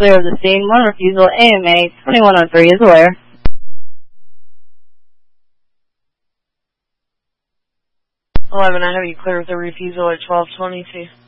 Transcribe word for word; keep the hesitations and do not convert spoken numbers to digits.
Clear of the scene. One refusal. A M A twenty-one oh three is aware. eleven, I have you clear with the refusal at twelve twenty-two.